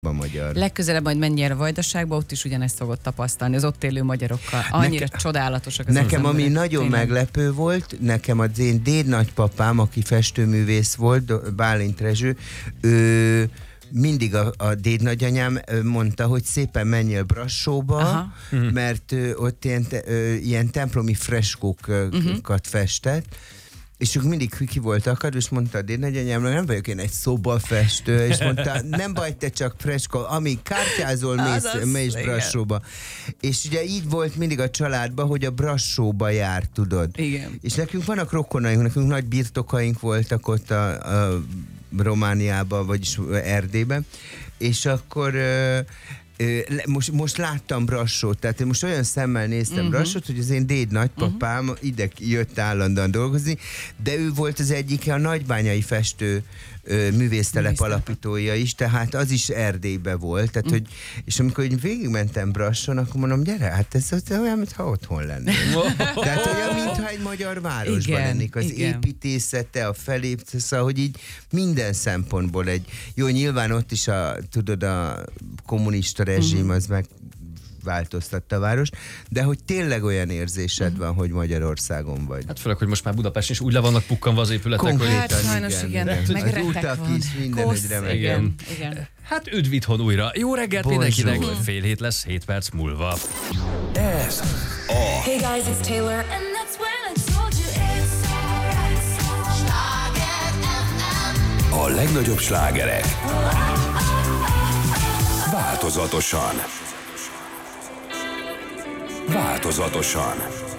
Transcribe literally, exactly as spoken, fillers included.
magyar. Legközelebb majd menj el a Vajdaságba, ott is ugyanezt fogod tapasztalni, az ott élő magyarokkal. Annyira Neke, csodálatosak az Nekem, az ami emberek, nagyon tényleg. meglepő volt, nekem az én dédnagypapám, aki festőművész volt, Bálint Rezső, ő mindig a, a dédnagyanyám mondta, hogy szépen menjél Brassóba, Aha. mert ö, ott ilyen, te, ö, ilyen templomi freskókat uh-huh. festett, és ők mindig ki volt akadva, és mondta a dédnagyanyámnak, nem vagyok én egy szobafestő, és mondta, nem baj, te csak freskó, amíg kártyázol, mész, mész Brassóba. És ugye így volt mindig a családban, hogy a Brassóba jár, tudod. Igen. És nekünk vannak rokonaink, nekünk nagy birtokaink voltak ott a, a Romániában, vagyis Erdélyben, és akkor ö, ö, most, most láttam Brassót, tehát én most olyan szemmel néztem uh-huh. Brassót, hogy az én déd nagypapám uh-huh. ide jött állandóan dolgozni, de ő volt az egyike a nagybányai festő ö, művésztelep alapítója is, tehát az is Erdélybe volt, tehát, uh-huh. hogy, és amikor én végigmentem Brasson, akkor mondom, gyere, hát ez az olyan, mintha otthon lennék. Tehát olyan, mintha egy magyar városban igen, lennék. Az igen. építészete, a felépítészete, szóval, hogy így minden szempontból egy, jó, nyilván ott is a, tudod, a kommunista rezsim uh-huh. az meg változtatta a város, de hogy tényleg olyan érzésed uh-huh. van, hogy Magyarországon vagy. Hát főleg, hogy most már Budapesten is úgy le vannak pukkanva az épületek, Konkrétan, Hát sajnos igen, igen. meg Az retek utak van. is, minden, Kossz, hogy remek. igen, igen. Hát üdv itthon újra. Jó reggelt Bonjour. mindenkinek. Fél hét lesz, hét perc múlva. Ez a Hey guys, it's Taylor. And that's when I told you it's alright. Schlager ef em. a legnagyobb slágerek. Változatosan. Változatosan.